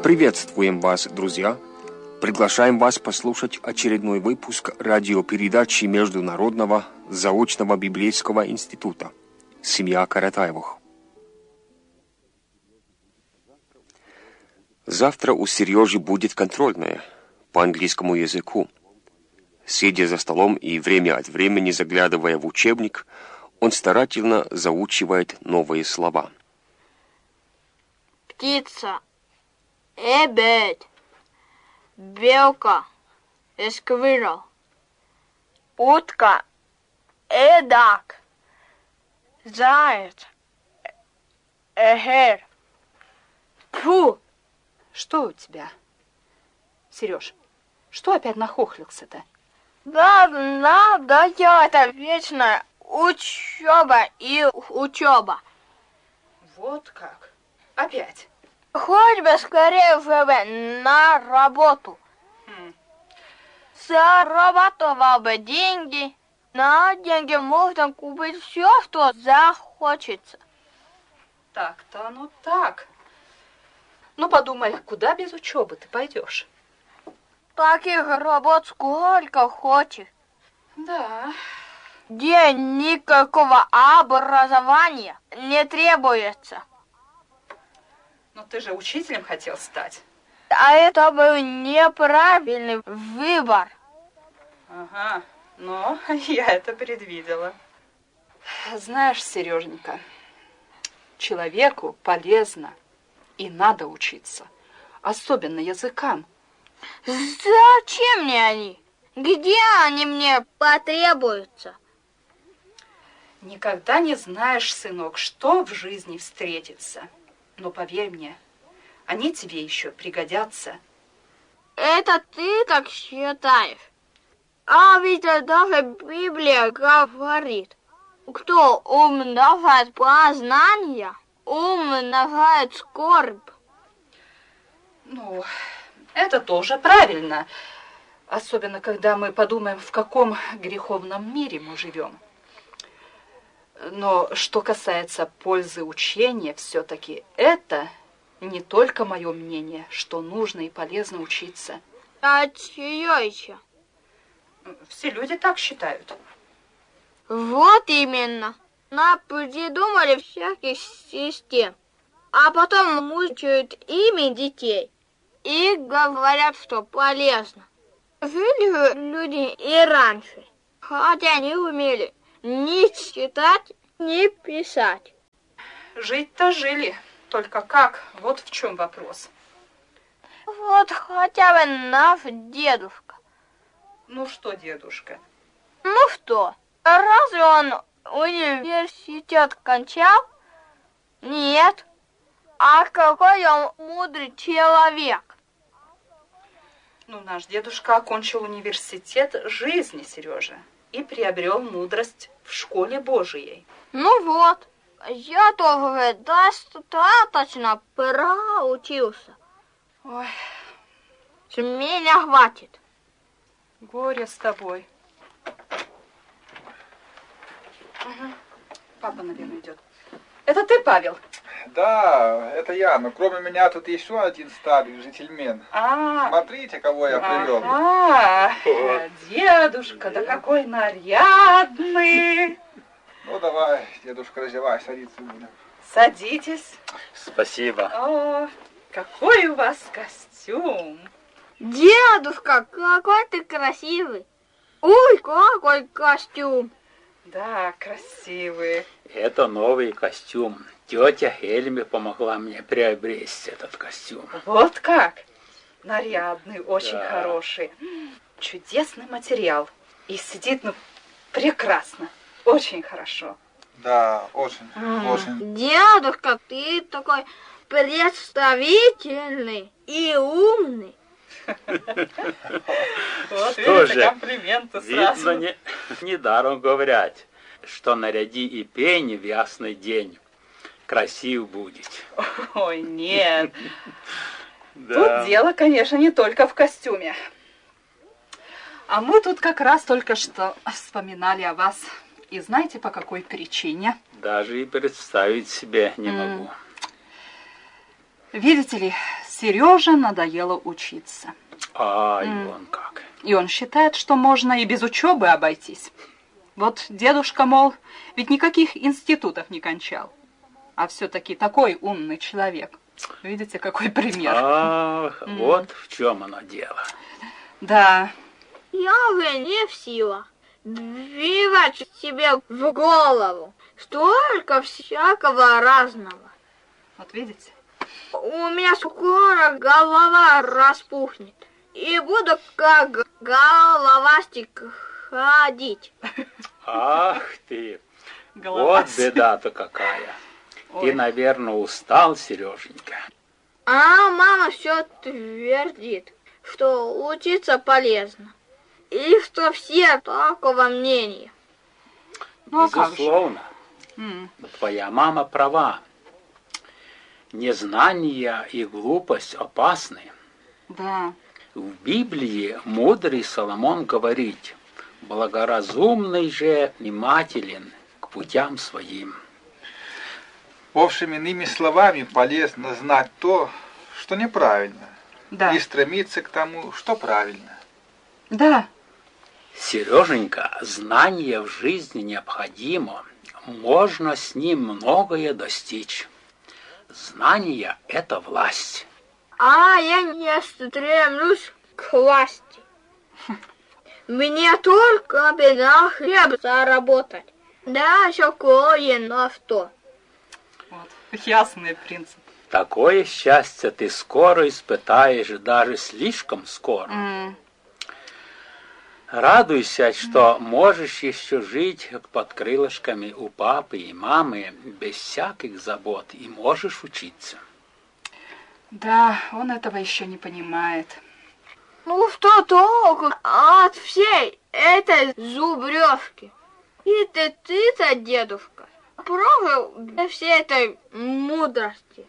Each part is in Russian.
Приветствуем вас, друзья! Приглашаем вас послушать очередной выпуск радиопередачи Международного заочного библейского института «Семья Каратаевых». Завтра у Сережи будет контрольная по английскому языку. Сидя за столом и время от времени заглядывая в учебник, он старательно заучивает новые слова. Птица, bird, белка, squirrel, утка, duck, заяц, hare. Фу! Что у тебя, Сереж? Что опять нахохлился-то? Да, надо я это вечная учеба и учеба. Вот как? Опять? Хоть бы скорее уже на работу. Зарабатывал бы деньги. На деньги можно купить все, что захочется. Так-то оно так. Ну, подумай, куда без учебы ты пойдешь? Таких работ сколько хочешь. Да. Где никакого образования не требуется. Но ты же учителем хотел стать. А это был неправильный выбор. Ага, но я это предвидела. Знаешь, Сереженька, человеку полезно и надо учиться, особенно языкам. Зачем мне они? Где они мне потребуются? Никогда не знаешь, сынок, что в жизни встретится. Но поверь мне, они тебе еще пригодятся. Это ты так считаешь? А ведь даже Библия говорит, кто умножает познания, умножает скорбь. Ну, это тоже правильно. Особенно, когда мы подумаем, в каком греховном мире мы живем. Но что касается пользы учения, все-таки это не только мое мнение, что нужно и полезно учиться. А чье еще? Все люди так считают. Вот именно. Нам придумали всяких систем, а потом мучают ими детей и говорят, что полезно. Жили же люди и раньше, хотя не умели ни читать, ни писать. Жить-то жили, только как? Вот в чем вопрос. Вот хотя бы наш дедушка. Ну что, дедушка? Ну что, разве он университет кончал? Нет. А какой он мудрый человек. Ну, наш дедушка окончил университет жизни, Сережа, и приобрел мудрость в школе Божией. Ну вот, я тоже достаточно проучился. Ой, С меня хватит. горе с тобой. Угу. Папа, наверное, идет. Это ты, Павел? Да, это я, но кроме меня тут еще один старый джентльмен. Смотрите, кого я привел. Дедушка, да какой нарядный. Ну давай, дедушка, раздевай, садиться будем. Садитесь. Спасибо. О, какой у вас костюм. Дедушка, какой ты красивый. Ой, какой костюм. Да, красивый. Это новый костюм. Тетя Хельми помогла мне приобрести этот костюм. Вот как? Нарядный, очень Да. хороший. Чудесный материал. И сидит, ну, прекрасно. Очень хорошо. Да, очень, очень. Дедушка, ты такой представительный и умный. Вот Что видите, же, комплименты сразу. видно, недаром говорят, что наряди и пень в ясный день, красив будет. Ой, нет. Да. Тут дело, конечно, не только в костюме. А мы тут как раз только что вспоминали о вас. И знаете, по какой причине? Даже и представить себе не могу. Видите ли, Сереже надоело учиться. Ай, вон как. И он считает, что можно и без учебы обойтись. Вот дедушка, мол, ведь никаких институтов не кончал. А все-таки такой умный человек. Видите, какой пример. Ах, вот в чем оно дело. Да. Я уже не в силах вбивать себе в голову столько всякого разного. Вот видите? У меня скоро голова распухнет. И буду как головастик ходить. Ах ты, Голова. вот беда-то какая. Ты, наверное, устал, Сереженька. А мама все твердит, что учиться полезно. И что все такого мнения. Ну, а как же? Безусловно. Твоя мама права. Незнание и глупость опасны. Да. В Библии мудрый Соломон говорит: благоразумный же внимателен к путям своим. В общем, иными словами, полезно знать то, что неправильно, Да. и стремиться к тому, что правильно. Да. Сереженька, знание в жизни необходимо. Можно с ним многое достичь. Знание – это власть. А я не стремлюсь к власти. Мне только бы на хлеб заработать. Да, еще кое-на что. Вот. Ясный принцип. Такое счастье ты скоро испытаешь, даже слишком скоро. Радуйся, что можешь еще жить под крылышками у папы и мамы без всяких забот и можешь учиться. Да, он этого еще не понимает. Ну что толку от всей этой зубрежки? И ты-то, дедушка, прожил без всей этой мудрости.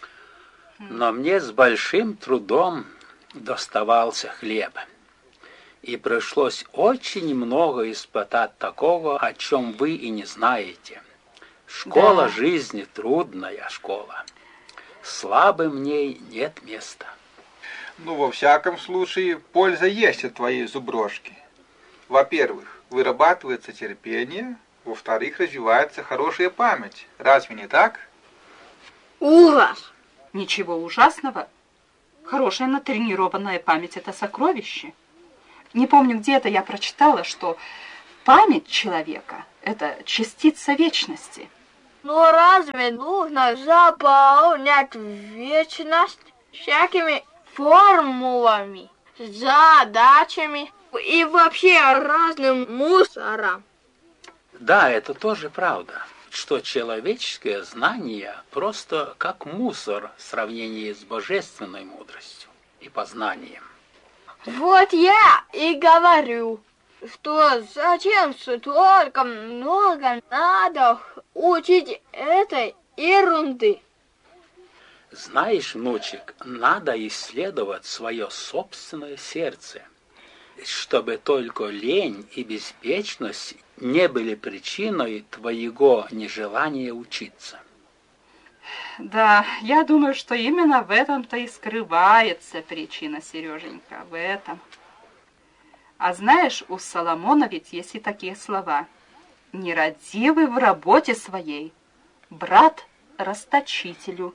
Но мне с большим трудом доставался хлеб. И пришлось очень много испытать такого, о чем вы и не знаете. Школа Да. жизни трудная школа. Слабым в ней нет места. Ну, во всяком случае, польза есть от твоей зубрежки. Во-первых, вырабатывается терпение, во-вторых, развивается хорошая память. Разве не так? Ужас! Ничего ужасного. Хорошая натренированная память – это сокровище. Не помню, где-то я прочитала, что память человека – это частица вечности. Но разве нужно заполнять вечность всякими формулами, задачами и вообще разным мусором? Да, это тоже правда, что человеческое знание просто как мусор в сравнении с божественной мудростью и познанием. Вот я и говорю, что зачем столько много надо учить этой ерунды. Знаешь, внучек, надо исследовать свое собственное сердце, чтобы только лень и беспечность не были причиной твоего нежелания учиться. Да, я думаю, что именно в этом-то и скрывается причина, Сереженька, в этом. А знаешь, у Соломона ведь есть и такие слова. «Нерадивый в работе своей, брат расточителю».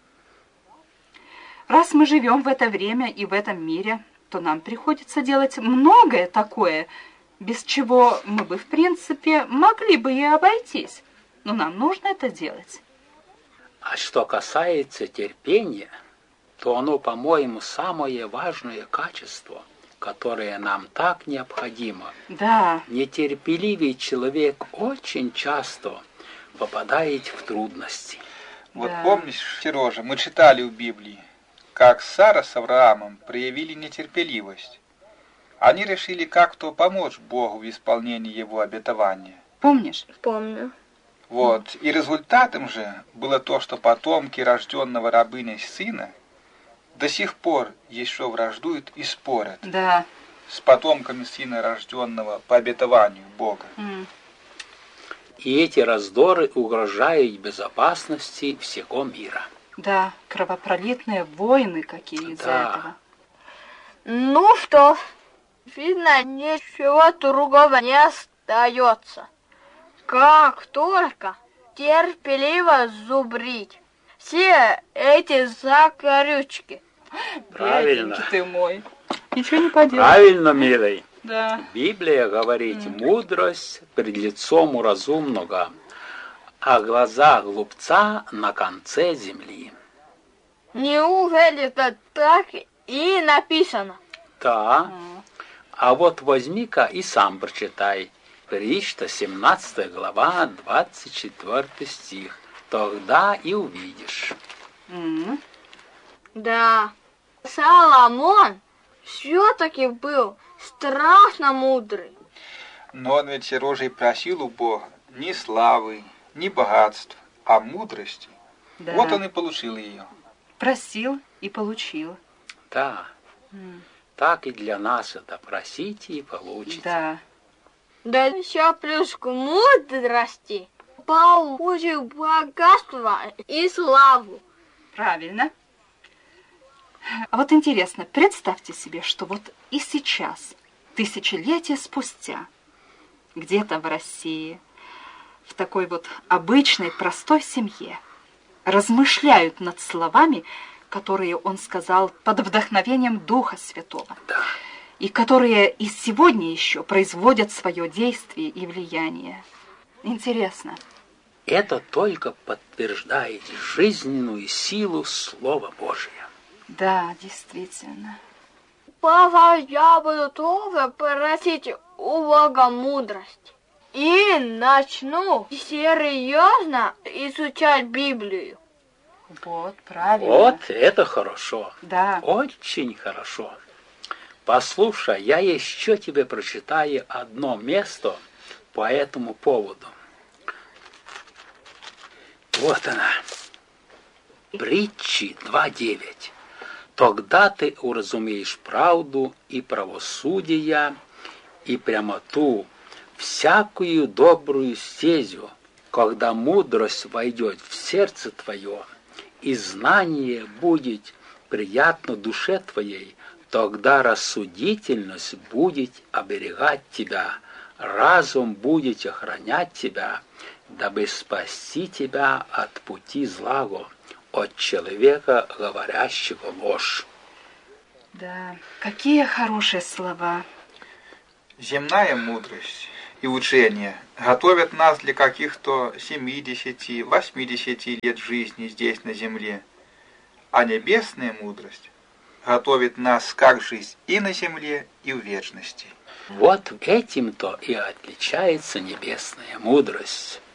Раз мы живем в это время и в этом мире, то нам приходится делать многое такое, без чего мы бы, в принципе, могли бы и обойтись. Но нам нужно это делать. А что касается терпения, то оно, по-моему, самое важное качество, которое нам так необходимо. Да. Нетерпеливый человек очень часто попадает в трудности. Вот Да. помнишь, Сережа, мы читали в Библии, как Сара с Авраамом проявили нетерпеливость. Они решили как-то помочь Богу в исполнении его обетования. Помнишь? Помню. Вот. И результатом же было то, что потомки рожденного рабыней сына до сих пор еще враждуют и спорят Да. с потомками сына, рожденного по обетованию Бога. И эти раздоры угрожают безопасности всего мира. Да, кровопролитные войны какие из-за этого. Ну что, видно, ничего другого не остается. Как только терпеливо зубрить все эти закорючки. Правильно. Бедненький ты мой. Ничего не поделаешь. Правильно, милый. Да. Библия говорит, мудрость пред лицом у разумного, а глаза глупца на конце земли. Неужели это так и написано? Да. А вот возьми-ка и сам прочитай. Притча, 17 глава, 24 стих. Тогда и увидишь. Да, Соломон все-таки был страшно мудрый. Но он ведь, Сережа, и просил у Бога ни славы, ни богатств, а мудрости. Да. Вот он и получил ее. Просил и получил. Да. Так и для нас это просите и получите. Да. Да еще плюс к мудрости получил богатство и славу. Правильно. А вот интересно, представьте себе, что вот и сейчас, тысячелетия спустя, где-то в России, в такой вот обычной, простой семье, размышляют над словами, которые он сказал под вдохновением Духа Святого, Да. и которые и сегодня еще производят свое действие и влияние. Интересно. Это только подтверждает жизненную силу Слова Божия. Да, действительно. Папа, я буду тоже просить у Бога мудрость. И начну серьезно изучать Библию. Вот, правильно. Вот это хорошо. Да. Очень хорошо. Послушай, я еще тебе прочитаю одно место по этому поводу. Вот она. Притчи 2:9. Тогда ты уразумеешь правду и правосудие, и прямоту, всякую добрую стезю, когда мудрость войдет в сердце твое, и знание будет приятно душе твоей, тогда рассудительность будет оберегать тебя, разум будет охранять тебя, дабы спасти тебя от пути злого, от человека, говорящего ложь. Да, какие хорошие слова. Земная мудрость и учение готовят нас для каких-то 70-80 лет жизни здесь на земле, а небесная мудрость готовит нас как жизнь и на земле, и в вечности. Вот этим-то и отличается небесная мудрость.